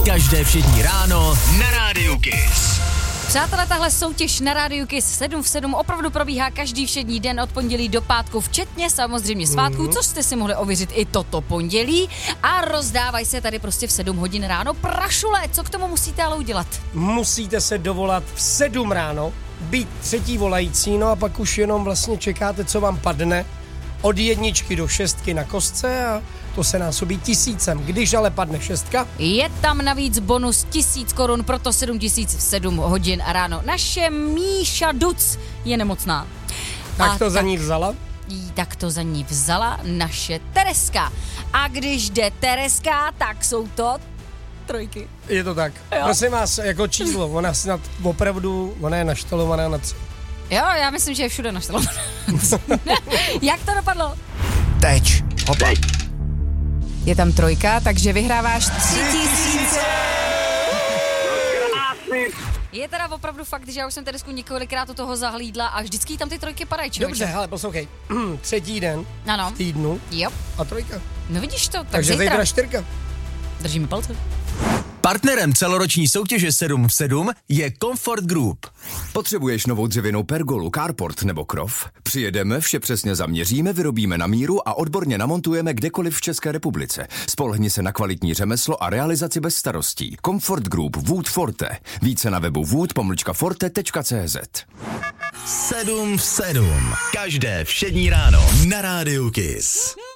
Každé všední ráno na Rádiu Kiss. Přátelé, tahle soutěž na Rádiu Kiss 7 v 7 opravdu probíhá každý všední den od pondělí do pátku, včetně samozřejmě svátků, což jste si mohli ověřit i toto pondělí. A rozdávají se tady prostě v 7 hodin ráno prašule. Co k tomu musíte ale udělat? Musíte se dovolat v 7 ráno, být třetí volající, no a pak už jenom vlastně čekáte, co vám padne od 1 do 6 na kostce a to se násobí 1000. Když ale padne 6, je tam navíc bonus 1000 korun, proto 7000 v 7 hodin ráno. Naše Míša Duc je nemocná. Tak to za ní vzala? Tak to za ní vzala naše Tereska. A když jde Tereska, tak jsou to trojky. Je to tak. Jo. Prosím vás, jako číslo, ona snad opravdu, ona je naštalovaná na 3. Jo, já myslím, že je všude naštalovaná. Jak to dopadlo? Teď. Hopa. Je tam trojka, takže vyhráváš 3000. Je teda opravdu fakt, že já už jsem Teresku několikrát u toho zahlídla a vždycky tam ty trojky padají, člověče. Dobře, hele, poslouchej. 3. den ano. v týdnu jo. a 3. No vidíš to, tak takže zítra 4. Držíme palce. Partnerem celoroční soutěže 7 v 7 je Comfort Group. Potřebuješ novou dřevěnou pergolu, carport nebo krov? Přijedeme, vše přesně zaměříme, vyrobíme na míru a odborně namontujeme kdekoliv v České republice. Spolehni se na kvalitní řemeslo a realizaci bez starostí. Comfort Group Wood Forte. Více na webu wood-forte.cz. 7 v 7. Každé všední ráno na Rádiu Kiss.